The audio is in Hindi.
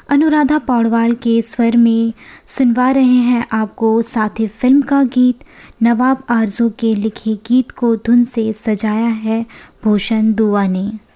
अनुराधा पौडवाल के स्वर में सुनवा रहे हैं आपको साथी फिल्म का गीत। नवाब आरजू के लिखे गीत को धुन से सजाया है भूषण दुआ ने।